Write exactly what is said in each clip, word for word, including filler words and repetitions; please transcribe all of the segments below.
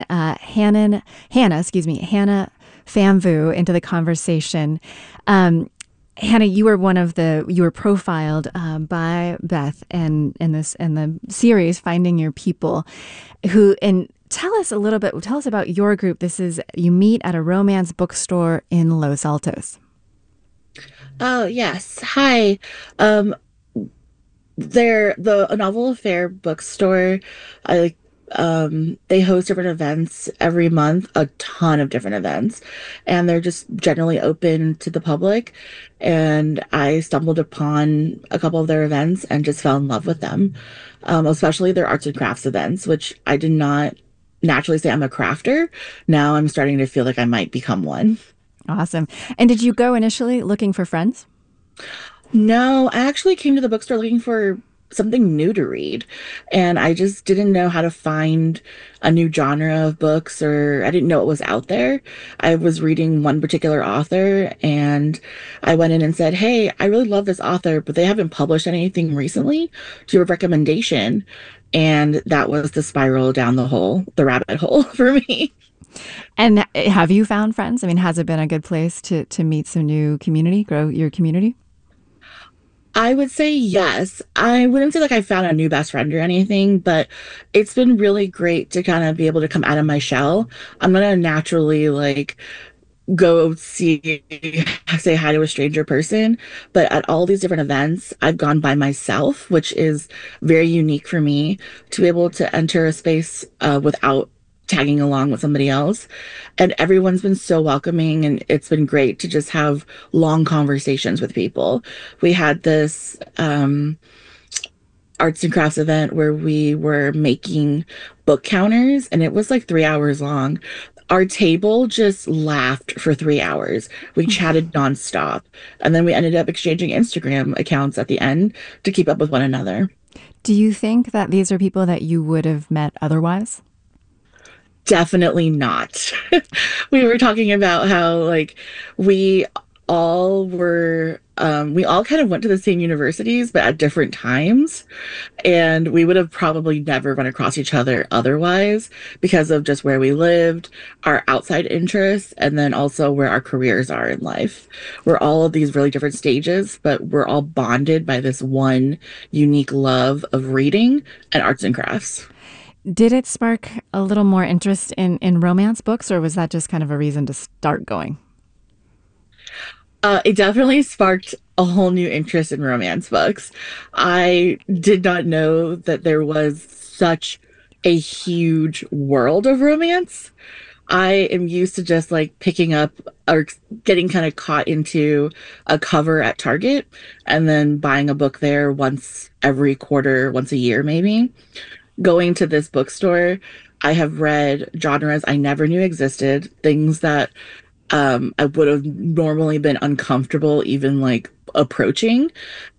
uh, Hannah, Hannah, excuse me, Hannah Pham Vu into the conversation. Um, Hannah, you were one of the you were profiled um, by Beth and in this in the series Finding Your People, who and tell us a little bit. Tell us about your group. This is you meet at a romance bookstore in Los Altos. Oh, yes. Hi. Um, they're the a Novel Affair bookstore. I like um they host different events every month, a ton of different events, and they're just generally open to the public. And I stumbled upon a couple of their events and just fell in love with them. Um, especially their arts and crafts events, which I did not naturally say I'm a crafter. Now I'm starting to feel like I might become one. Awesome. And did you go initially looking for friends? No, I actually came to the bookstore looking for something new to read, and I just didn't know how to find a new genre of books, or I didn't know it was out there. I was reading one particular author, and I went in and said, "Hey, I really love this author, but they haven't published anything recently. Do you have a recommendation?" And that was the spiral down the hole, the rabbit hole for me. And have you found friends? I mean, has it been a good place to to meet some new community, grow your community? I would say yes. I wouldn't say like I found a new best friend or anything, but it's been really great to kind of be able to come out of my shell. I'm gonna naturally like go see, say hi to a stranger person, but at all these different events, I've gone by myself, which is very unique for me to be able to enter a space uh, without tagging along with somebody else. And everyone's been so welcoming, and it's been great to just have long conversations with people. We had this um, arts and crafts event where we were making book counters, and it was like three hours long. Our table just laughed for three hours. We chatted nonstop. And then we ended up exchanging Instagram accounts at the end to keep up with one another. Do you think that these are people that you would have met otherwise? Definitely not. We were talking about how like we all were um we all kind of went to the same universities but at different times, and we would have probably never run across each other otherwise because of just where we lived, our outside interests, and then also where our careers are in life. We're all of these really different stages, but we're all bonded by this one unique love of reading and arts and crafts. Did it spark a little more interest in in romance books, or was that just kind of a reason to start going? Uh, it definitely sparked a whole new interest in romance books. I did not know that there was such a huge world of romance. I am used to just like picking up or getting kind of caught into a cover at Target and then buying a book there once every quarter, once a year, maybe. Going to this bookstore, I have read genres I never knew existed, things that um, I would have normally been uncomfortable even like approaching,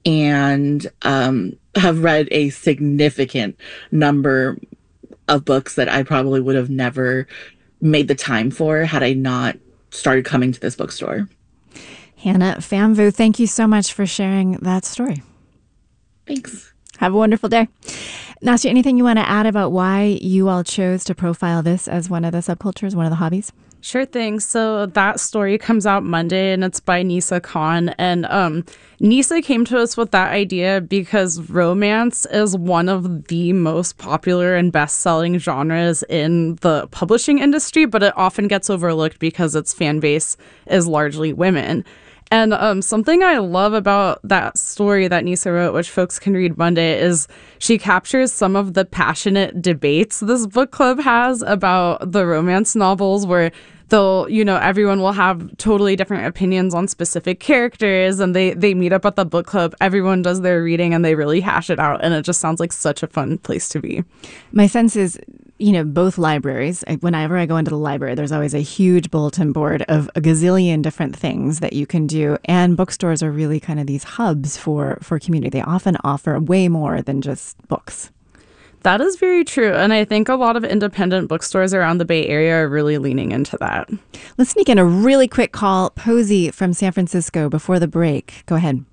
and um, have read a significant number of books that I probably would have never made the time for had I not started coming to this bookstore. Hannah Pham Vu, thank you so much for sharing that story. Thanks. Have a wonderful day. Nastia, anything you want to add about why you all chose to profile this as one of the subcultures, one of the hobbies? Sure thing. So that story comes out Monday, and it's by Nisa Khan. And um, Nisa came to us with that idea because romance is one of the most popular and best-selling genres in the publishing industry, but it often gets overlooked because its fan base is largely women. And um, something I love about that story that Nisa wrote, which folks can read Monday, is she captures some of the passionate debates this book club has about the romance novels, where they'll, you know, everyone will have totally different opinions on specific characters, and they, they meet up at the book club, everyone does their reading, and they really hash it out, and it just sounds like such a fun place to be. My sense is, you know, both libraries, whenever I go into the library, there's always a huge bulletin board of a gazillion different things that you can do. And bookstores are really kind of these hubs for, for community. They often offer way more than just books. That is very true. And I think a lot of independent bookstores around the Bay Area are really leaning into that. Let's sneak in a really quick call. Posey from San Francisco before the break. Go ahead.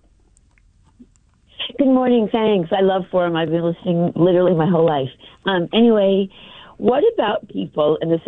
Good morning. Thanks. I love Forum. I've been listening literally my whole life. Um, anyway, What about people in the